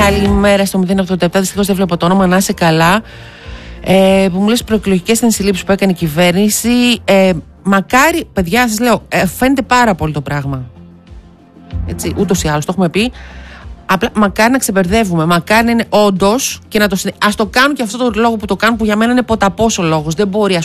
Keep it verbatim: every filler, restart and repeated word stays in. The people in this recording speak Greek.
Καλημέρα στο μηδέν ογδόντα επτά. Δυστυχώς δεν βλέπω το όνομα. Να είσαι καλά. Ε, που μου λες προεκλογικές ήταν οι συλλήψεις που έκανε η κυβέρνηση. Ε, μακάρι, παιδιά, σας λέω, ε, φαίνεται πάρα πολύ το πράγμα. Έτσι, ούτως ή άλλως το έχουμε πει. Απλά μακάρι να ξεμπερδεύουμε. Μακάρι να είναι όντως και να το συνε... Ας το κάνουν και αυτό το λόγο που το κάνουν, που για μένα είναι ποταπός ο λόγος. Δεν μπορεί, ας